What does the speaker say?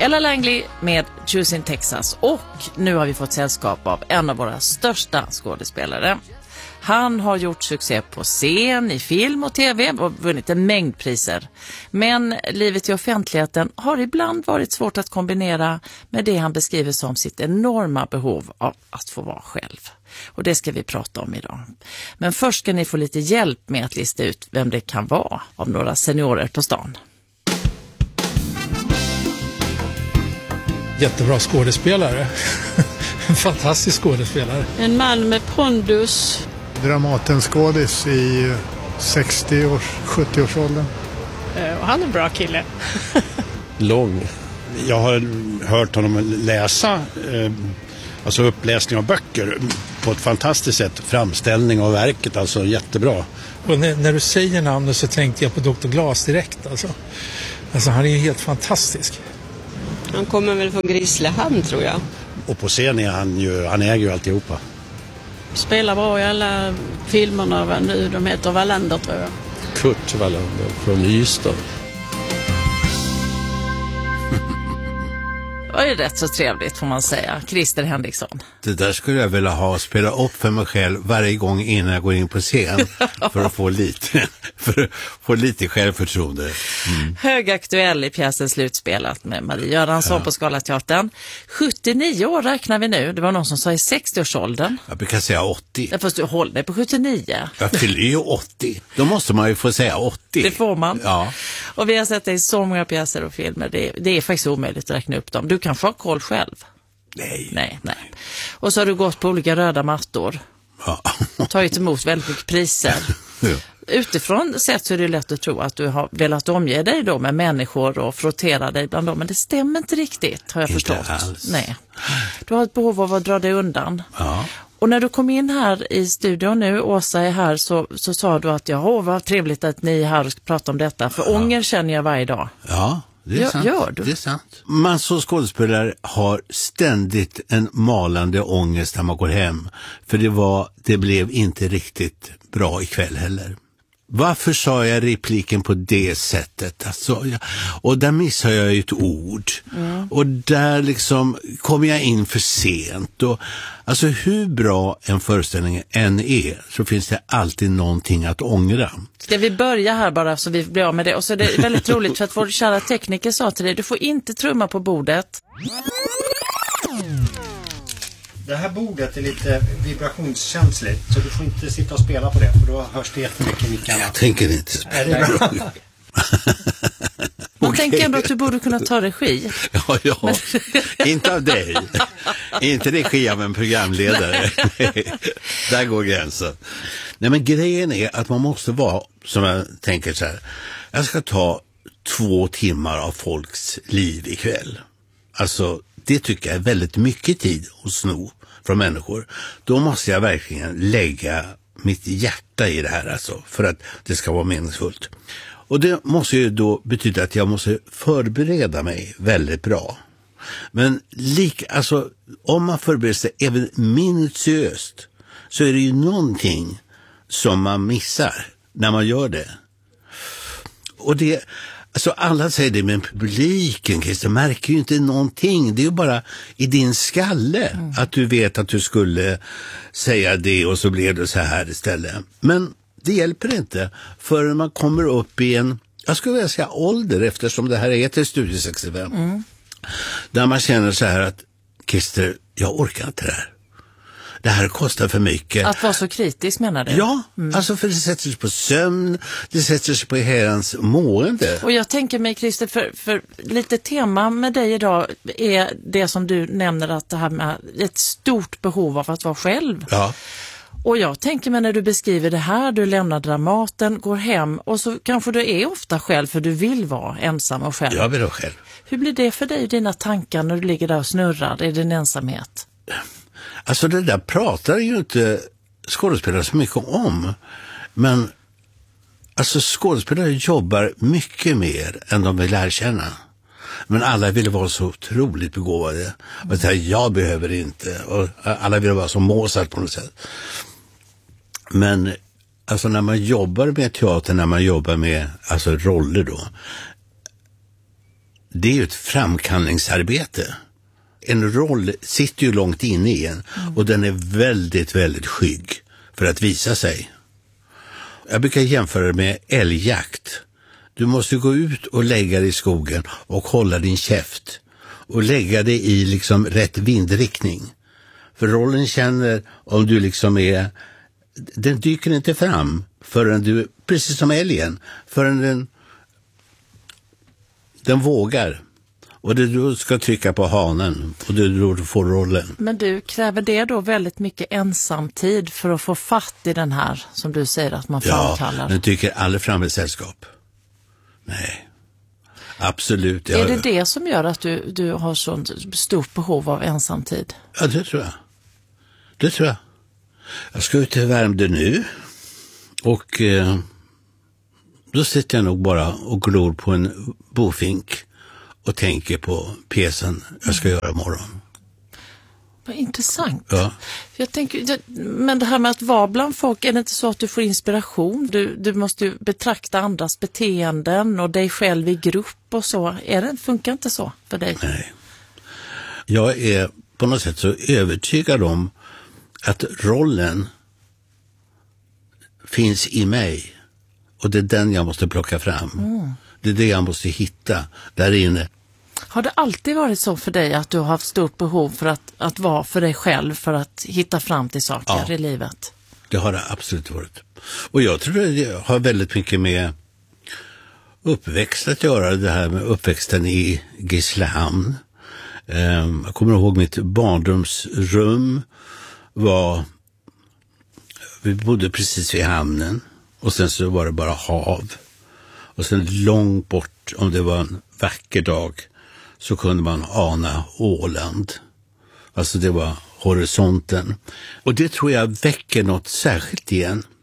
Ella Langley med Juice in Texas, och nu har vi fått sällskap av en av våra största skådespelare. Han har gjort succé på scen, i film och tv och vunnit en mängd priser. Men livet i offentligheten har ibland varit svårt att kombinera med det han beskriver som sitt enorma behov av att få vara själv. Och det ska vi prata om idag. Men först ska ni få lite hjälp med att lista ut vem det kan vara av några seniorer på stan. Jättebra skådespelare. En fantastisk skådespelare. En man med pondus. Dramatenskådis i 70-årsåldern. Och han är en bra kille. Lång. Jag har hört honom läsa, alltså uppläsning av böcker på ett fantastiskt sätt. Framställning av verket, alltså jättebra. Och när du säger namnet så tänkte jag på Dr. Glas direkt. Alltså han är ju helt fantastisk. Han kommer väl från Grisslehamn, tror jag. Och på scen är han äger ju alltihopa. Spelar bra i alla filmerna nu. De heter Wallander, tror jag. Kurt Wallander från Ystad. Det är rätt så trevligt, får man säga. Christer Henriksson. Det där skulle jag vilja ha, spela upp för mig själv varje gång innan jag går in på scen för att få lite självförtroende. Mm. Högaktuell i pjäsen Slutspelat med Marie Göransson på Scalateatern. 79 år räknar vi nu. Det var någon som sa i 60-årsåldern. Jag brukar säga 80. Fast du håller dig på 79. Jag fyller ju 80. Då måste man ju få säga 80. Det får man. Ja. Och vi har sett det i så många pjäser och filmer. Det är faktiskt omöjligt att räkna upp dem. Du kan få koll själv. Nej. Och så har du gått på olika röda mattor. Ja. Tagit emot väldigt mycket priser. Ja. Utifrån sett så är det lätt att tro att du har velat omge dig då med människor och frottera dig bland dem. Men det stämmer inte riktigt, har jag förstått. Alls. Nej. Du har ett behov av att dra dig undan. Ja. Och när du kom in här i studion nu, Åsa är här, så sa du att vad trevligt att ni är här och ska prata om detta. För ånger känner jag varje dag. Ja. Det är sant. Gör du? Det är sant. Man som skådespelare har ständigt en malande ångest när man går hem. För det blev inte riktigt bra ikväll heller. Varför sa jag repliken på det sättet? Alltså, och där missar jag ju ett ord. Mm. Och där liksom kommer jag in för sent. Och, alltså hur bra en föreställning än är så finns det alltid någonting att ångra. Ska vi börja här bara så vi blir av med det? Och så är det väldigt roligt för att vår kära tekniker sa till dig, du får inte trumma på bordet. Det här bordet är lite vibrationskänsligt så du får inte sitta och spela på det för då hörs det jättemycket mickarna. Jag tänker inte spela. Man tänker ändå att du borde kunna ta regi. Ja. Men... inte av dig. Inte regi av en programledare. Där går gränsen. Nej, men grejen är att man måste vara, som jag tänker så här, jag ska ta 2 timmar av folks liv ikväll. Alltså, det tycker jag är väldigt mycket tid att sno från människor. Då måste jag verkligen lägga mitt hjärta i det här alltså, för att det ska vara meningsfullt. Och det måste ju då betyda att jag måste förbereda mig väldigt bra. Men om man förbereder sig även minutiöst så är det ju någonting som man missar när man gör det. Och det... Alltså alla säger det, men publiken, Christer, märker ju inte någonting. Det är ju bara i din skalle att du vet att du skulle säga det och så blev det så här istället. Men det hjälper inte förrän man kommer upp i en, jag skulle vilja säga ålder, eftersom det här är till Studio 65. Där man känner så här att, Christer, jag orkar inte det här. Det här kostar för mycket. Att vara så kritisk, menar du? Ja, alltså för det sätter sig på sömn, det sätter sig på herrans mående. Och jag tänker mig, Christer, för lite tema med dig idag är det som du nämner, att det här med ett stort behov av att vara själv. Ja. Och jag tänker mig när du beskriver det här, du lämnar Dramaten, går hem och så kanske du är ofta själv för du vill vara ensam och själv. Jag vill vara själv. Hur blir det för dig, dina tankar, när du ligger där och snurrar i din ensamhet? Alltså det där pratar ju inte skådespelare så mycket om. Men alltså skådespelare jobbar mycket mer än de vill erkänna. Men alla vill vara så otroligt begåvade. Och säga, jag behöver inte. Och alla vill vara som Mozart på något sätt. Men alltså när man jobbar med teater, när man jobbar med alltså roller då. det är ju ett framkallningsarbete. En roll sitter ju långt inne i en och den är väldigt, väldigt skygg för att visa sig. Jag brukar jämföra det med älgjakt. Du måste gå ut och lägga dig i skogen och hålla din käft och lägga dig i liksom rätt vindriktning. För rollen känner om du liksom är, den dyker inte fram förrän du, precis som älgen, förrän den vågar. Och du ska trycka på hanen och du får rollen. Men du, kräver det då väldigt mycket ensamtid för att få fatt i den här, som du säger att man framkallar? Ja, den tycker aldrig fram i sällskap. Nej, absolut. Är det det som gör att du har så stort behov av ensamtid? Ja, det tror jag. Det tror jag. Jag ska ut till Värmdö nu och då sitter jag nog bara och glor på en bofink och tänker på pjäsen jag ska göra imorgon. Vad intressant. Ja. Jag tänker, men det här med att vara bland folk, är det inte så att du får inspiration? Du måste ju betrakta andras beteenden och dig själv i grupp och så. Funkar inte så för dig? Nej. Jag är på något sätt så övertygad om att rollen finns i mig och det är den jag måste plocka fram. Det är det jag måste hitta där inne. Har det alltid varit så för dig att du har haft stort behov för att vara för dig själv, för att hitta fram till saker i livet? Det har det absolut varit. Och jag tror det har väldigt mycket med uppväxt att göra, det här med uppväxten i Grisslehamn. Jag kommer ihåg mitt barndomsrum vi bodde precis vid hamnen och sen så var det bara hav. Och sen långt bort, om det var en vacker dag, så kunde man ana Åland. Alltså det var horisonten. Och det tror jag väcker något särskilt igen.